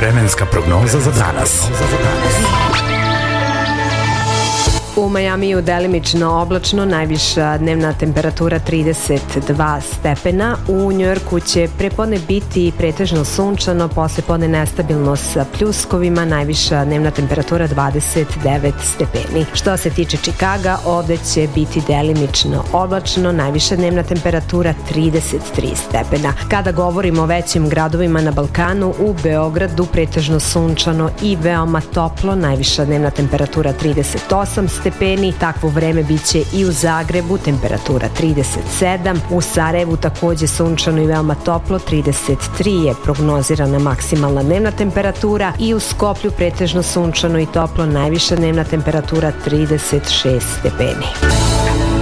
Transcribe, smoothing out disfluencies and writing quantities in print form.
Vremenska prognoza za danas. U Majamiju delimično oblačno, najviša dnevna temperatura 32 stepena. U Njujorku će prepodne biti pretežno sunčano, posle podne nestabilno sa pljuskovima, najviša dnevna temperatura 29 stepeni. Što se tiče Čikaga, ovde će biti delimično oblačno, najviša dnevna temperatura 33 stepena. Kada govorimo o većim gradovima na Balkanu, u Beogradu pretežno sunčano i veoma toplo, najviša dnevna temperatura 38 stepeni, takvo vreme biće i u Zagrebu, temperatura 37, u Sarajevu takođe sunčano i veoma toplo, 33 je prognozirana maksimalna dnevna temperatura i u Skoplju pretežno sunčano i toplo, najviša dnevna temperatura 36 stepeni.